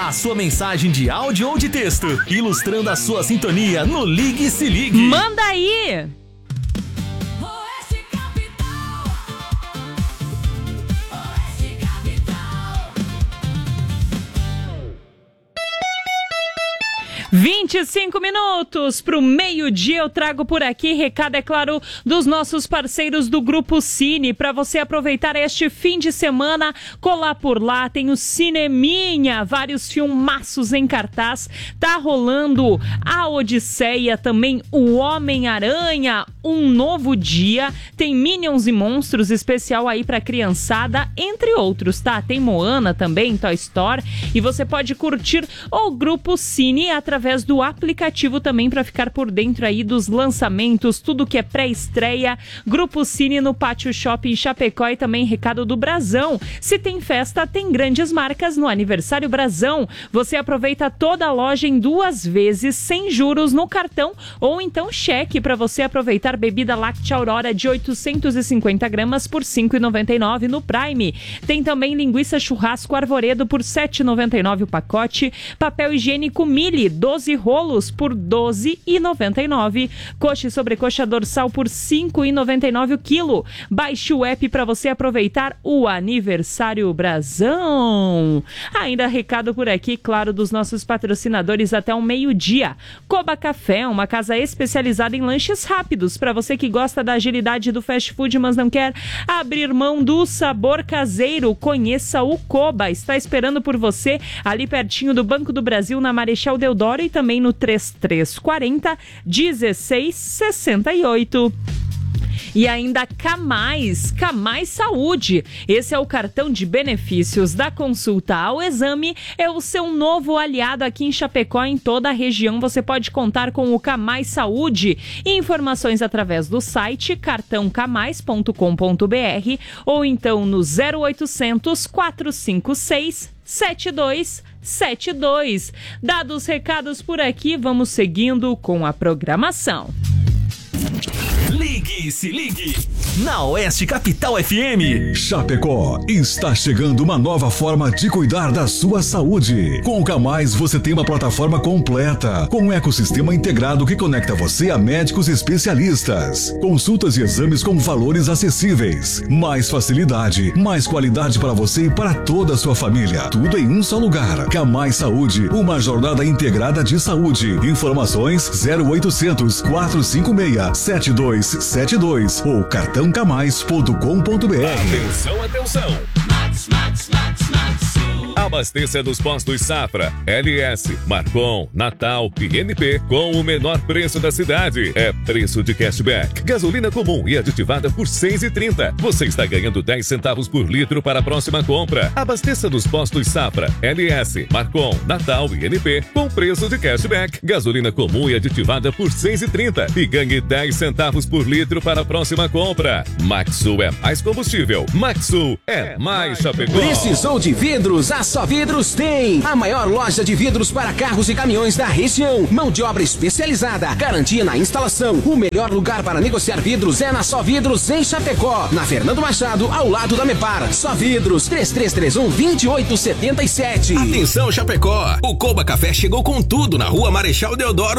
a sua mensagem de áudio ou de texto, ilustrando a sua sintonia no Ligue e Se Ligue. Manda aí! 25 minutos para o meio-dia, eu trago por aqui, recado, é claro, dos nossos parceiros do Grupo Cine, para você aproveitar este fim de semana, colar por lá, tem o Cineminha, vários filmaços em cartaz, tá rolando a Odisseia, também o Homem-Aranha, Um Novo Dia, tem Minions e Monstros, especial aí pra criançada, entre outros, tá? Tem Moana também, Toy Story, e você pode curtir o Grupo Cine através do aplicativo também para ficar por dentro aí dos lançamentos, tudo que é pré-estreia. Grupo Cine no Pátio Shopping Chapecó e também recado do Brasão. Se tem festa, tem grandes marcas no Aniversário Brasão. Você aproveita toda a loja em 2 vezes, sem juros no cartão ou então cheque para você aproveitar bebida láctea Aurora de 850 gramas por R$ 5,99 no Prime. Tem também linguiça churrasco Arvoredo por R$ 7,99 o pacote. Papel higiênico Mili, 12 rolos por R$ 12,99. Coxa e sobrecoxa dorsal por R$ 5,99 o quilo. Baixe o app para você aproveitar o Aniversário Brasão. Ainda recado por aqui, claro, dos nossos patrocinadores até o meio-dia. Coba Café, uma casa especializada em lanches rápidos. Para você que gosta da agilidade do fast food, mas não quer abrir mão do sabor caseiro, conheça o Coba. Está esperando por você ali pertinho do Banco do Brasil, na Marechal Deodoro, e também no 3340-1668. E ainda Camais Saúde. Esse é o cartão de benefícios da consulta ao exame. É o seu novo aliado aqui em Chapecó, em toda a região. Você pode contar com o Camais Saúde. Informações através do site cartãocamais.com.br ou então no 0800 456 7272. Dados os recados por aqui, vamos seguindo com a programação. Ligue e Se Ligue na Oeste Capital FM. Chapecó, está chegando uma nova forma de cuidar da sua saúde. Com o Camais você tem uma plataforma completa, com um ecossistema integrado que conecta você a médicos especialistas. Consultas e exames com valores acessíveis. Mais facilidade, mais qualidade para você e para toda a sua família. Tudo em um só lugar. Camais Saúde, uma jornada integrada de saúde. Informações 0800 456 7272 ou cartãocamais.com.br. Atenção. Abasteça dos postos Safra, LS, Marcon, Natal e NP com o menor preço da cidade. É preço de cashback. Gasolina comum e aditivada por R$ 6,30. Você está ganhando 10 centavos por litro para a próxima compra. Abasteça dos postos Safra, LS, Marcon, Natal e NP com preço de cashback. Gasolina comum e aditivada por R$ 6,30 e ganhe 10 centavos por litro para a próxima compra. Maxsul é mais combustível. Maxsul é mais Chapecó. Precisou de vidros? A Só Vidros tem a maior loja de vidros para carros e caminhões da região. Mão de obra especializada, garantia na instalação. O melhor lugar para negociar vidros é na Só Vidros em Chapecó, na Fernando Machado, ao lado da Mepar. Só Vidros, 3331-2877. Atenção, Chapecó! O Coba Café chegou com tudo na Rua Marechal Deodoro